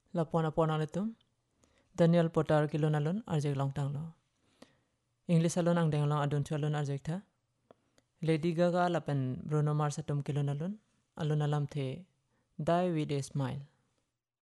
lapona pona letum Daniel Potter kilon alon arjek long tang lo English alon ang deng long adon chu alon arjek tha Lady Gaga lapen Bruno Mars atom kilon alon alam the Die with a Smile